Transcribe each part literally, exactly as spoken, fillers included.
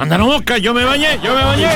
Anda no mosca, yo me bañé, yo me bañé.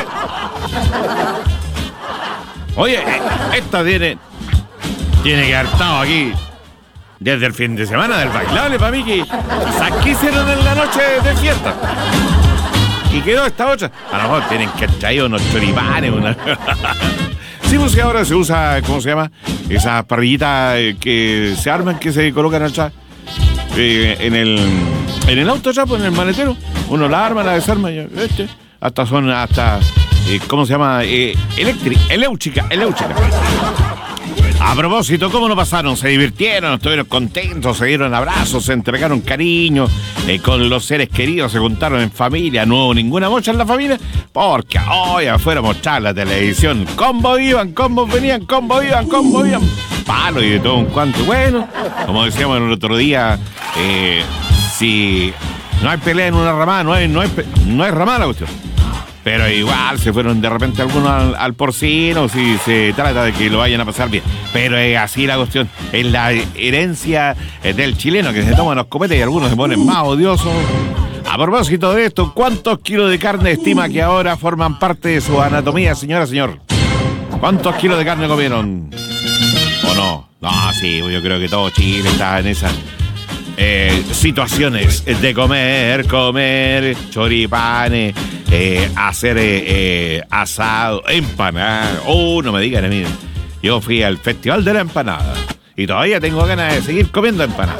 Oye, esta tiene... Tiene que haber estado aquí desde el fin de semana del bailable, para mí, que aquí hicieron en la noche de fiesta. Y quedó esta otra. A lo mejor tienen que traer unos choripanes, una... Sí, pues ahora se usa, ¿cómo se llama? Esas parrillitas que se arman, que se colocan allá eh, en el en el auto, ya, pues en el maletero. Uno la arma, la desarma, y, este, hasta son, hasta, eh, ¿cómo se llama? Eh, eléctrica, eléuchica, eléuchica. A propósito, ¿cómo lo pasaron? ¿Se divirtieron? ¿Estuvieron contentos? ¿Se dieron abrazos? ¿Se entregaron cariño? Eh, ¿Con los seres queridos? ¿Se juntaron en familia? ¿No hubo ninguna mocha en la familia? Porque hoy afuera mostrar la televisión. Combo iban, combos venían, combo iban, combo iban. Palo y de todo un cuanto. Bueno, como decíamos el otro día, eh, si no hay pelea en una ramada, no hay, no hay, no hay ramada la cuestión. Pero igual se fueron de repente algunos al, al porcino, si se trata de que lo vayan a pasar bien. Pero es así la cuestión, es la herencia del chileno, que se toman los copetes y algunos se ponen más odiosos. A propósito de esto, ¿cuántos kilos de carne estima que ahora forman parte de su anatomía, señora, señor? ¿Cuántos kilos de carne comieron? ¿O no? No, sí, yo creo que todo Chile está en esas eh, situaciones de comer, comer, choripanes, Eh, hacer eh, eh, asado, empanada. Oh, no me digan a mí. Yo fui al Festival de la Empanada y todavía tengo ganas de seguir comiendo empanada.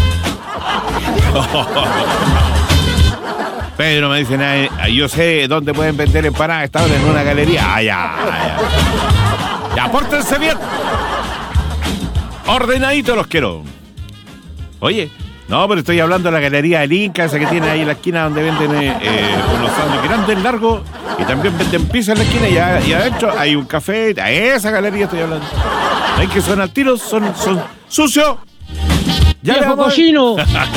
Pedro me dicen, eh, yo sé dónde pueden vender empanadas. Esta hora en una galería. Ah, ya, ya. Ya, pórtense bien. Ordenaditos los quiero. Oye, no, pero estoy hablando de la galería del Inca, esa que tiene ahí en la esquina donde venden eh, eh, unos sándwiches grandes, largos, y también venden pizza en la esquina, y, a, y adentro hay un café. A esa galería estoy hablando. ¿Ven que son al tiro? Son, son sucios. Ya le vamos cochino.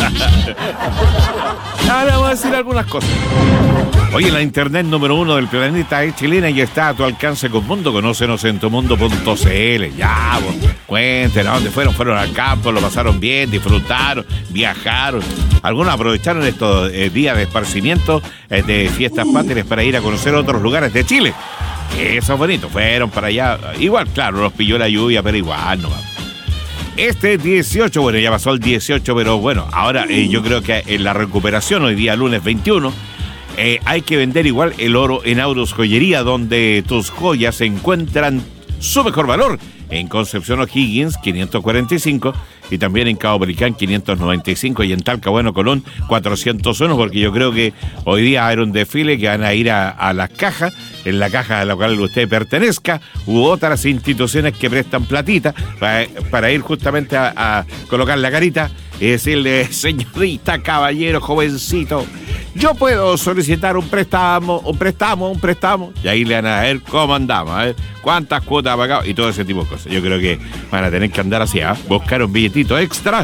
Ya le vamos a decir algunas cosas. Oye, la internet número uno del planeta es chilena y está a tu alcance con Mundo. Conócenos en tumundo punto c l. Ya, vos, cuéntenos dónde fueron. Fueron al campo, lo pasaron bien, disfrutaron, viajaron. Algunos aprovecharon estos eh, días de esparcimiento, eh, de fiestas patrias, para ir a conocer otros lugares de Chile. Eso es bonito. Fueron para allá. Igual, claro, los pilló la lluvia, pero igual no va. Este dieciocho, bueno, ya pasó el dieciocho, pero bueno, ahora eh, yo creo que en la recuperación, hoy día lunes veintiuno, eh, hay que vender igual el oro en Auros Joyería, donde tus joyas encuentran su mejor valor. En Concepción O'Higgins, quinientos cuarenta y cinco, y también en Cabo Pelicán, quinientos noventa y cinco, y en Talca, bueno, Colón, cuatrocientos uno, porque yo creo que hoy día hay un desfile que van a ir a, a las cajas, en la caja a la cual usted pertenezca, u otras instituciones que prestan platita para, para ir justamente a, a colocar la carita y decirle, señorita, caballero, jovencito, yo puedo solicitar un préstamo, un préstamo, un préstamo, y ahí le van a ver cómo andamos, a ver cuántas cuotas ha pagado y todo ese tipo de cosas. Yo creo que van a tener que andar así, ¿eh? Buscar un billetito extra.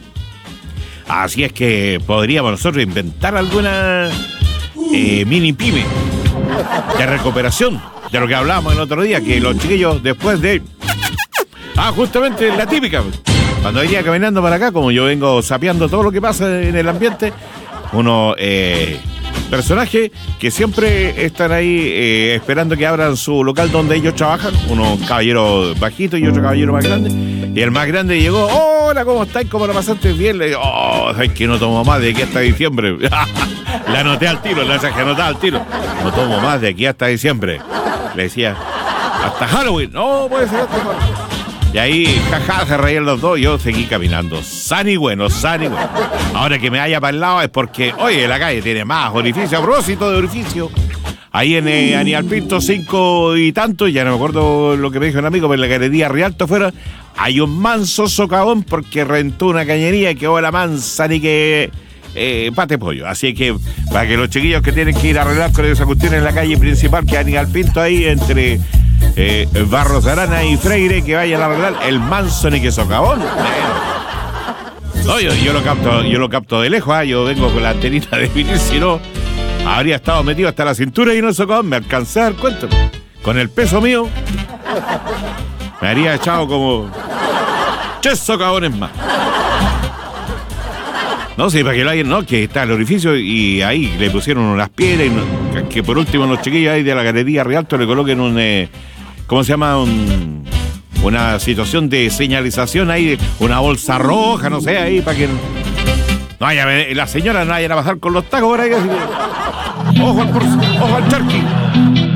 Así es que podríamos nosotros inventar alguna eh, mini pyme de recuperación, de lo que hablábamos el otro día, que los chiquillos después de... Ah, justamente la típica, cuando venía caminando para acá, como yo vengo sapeando todo lo que pasa en el ambiente, unos eh, personajes que siempre están ahí eh, esperando que abran su local donde ellos trabajan, unos caballeros bajitos y otro caballero más grande, y el más grande llegó, hola, ¿cómo estáis? ¿Cómo lo pasaste bien? Le digo, oh, es que no tomo más de aquí hasta diciembre. La anoté al tiro, la dejé anotada al tiro. No tomo más de aquí hasta diciembre. Le decía, hasta Halloween. No, puede ser hasta Halloween. Y ahí, jaja, se reían los dos y yo seguí caminando. San y bueno, san y bueno. Ahora que me haya para el lado es porque, oye, la calle tiene más orificio. A propósito de orificio, ahí en eh, Aníbal Pinto cinco y tanto, ya no me acuerdo lo que me dijo un amigo, pero en la galería Rialto afuera hay un manso socavón porque rentó una cañería y quedó la mansa ni que... Eh, pate pollo, así que para que los chiquillos que tienen que ir a arreglar con esa cuestión en la calle principal que Aníbal Pinto ahí entre eh, Barros de Arana y Freire, que vayan a arreglar el manso ni que socavón. No, yo, yo lo capto, yo lo capto de lejos, ¿eh? Yo vengo con la antenita de vinil, si no habría estado metido hasta la cintura y no socavón, me alcancé a dar cuenta. Con el peso mío me haría echado como tres socavones más. No, sí, para que lo hayan, no, que está el orificio y ahí le pusieron unas piedras y no, que por último los chiquillos ahí de la Galería Rialto le coloquen un, eh, ¿cómo se llama? Un, una situación de señalización ahí, una bolsa roja, no sé, ahí para que no haya, la señora no vaya a bajar con los tacos por ahí. Así que, ojo al, ojo al charqui.